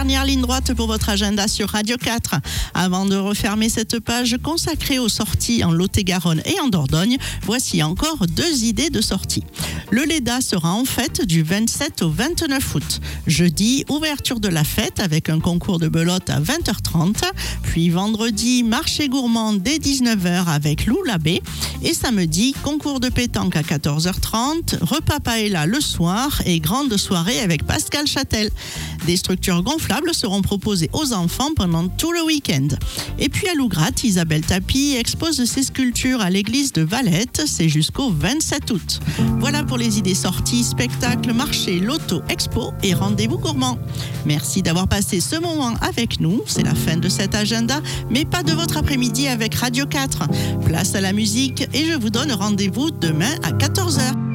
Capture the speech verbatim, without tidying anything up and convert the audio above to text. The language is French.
dernière ligne droite pour votre agenda sur Radio quatre. Avant de refermer cette page consacrée aux sorties en Lot-et-Garonne et en Dordogne, voici encore deux idées de sortie. Le Léda sera en fête du vingt-sept au vingt-neuf août. Jeudi, ouverture de la fête avec un concours de belote à vingt heures trente. Puis vendredi, marché gourmand dès dix-neuf heures avec Lou Labbé. Et samedi, concours de pétanque à quatorze heures trente, repas paella le soir et grande soirée avec Pascal Châtel. Des structures gonflables seront proposées aux enfants pendant tout le week-end. Et puis à Lougratte, Isabelle Tapie expose ses sculptures à l'église de Valette. C'est jusqu'au vingt-sept août. Voilà pour les idées sorties, spectacles, marchés, loto, expo et rendez-vous gourmands. Merci d'avoir passé ce moment avec nous. C'est la fin de cet agenda, mais pas de votre après-midi avec Radio quatre. Place à la musique et je vous donne rendez-vous demain à quatorze heures.